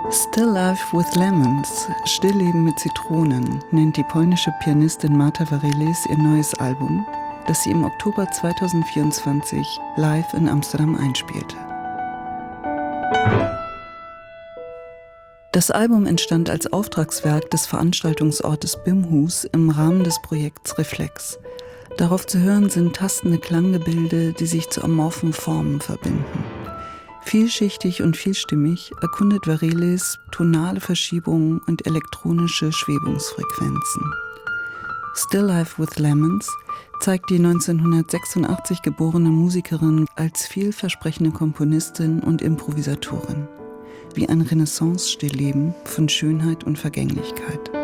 Still Life with Lemons, Stillleben mit Zitronen, nennt die polnische Pianistin Marta Varelis ihr neues Album, das sie im Oktober 2024 live in Amsterdam einspielte. Das Album entstand als Auftragswerk des Veranstaltungsortes Bimhuis im Rahmen des Projekts Reflex. Darauf zu hören sind tastende Klanggebilde, die sich zu amorphen Formen verbinden. Vielschichtig und vielstimmig erkundet Varelis tonale Verschiebungen und elektronische Schwebungsfrequenzen. Still Life with Lemons zeigt die 1986 geborene Musikerin als vielversprechende Komponistin und Improvisatorin, wie ein Renaissance-Stillleben von Schönheit und Vergänglichkeit.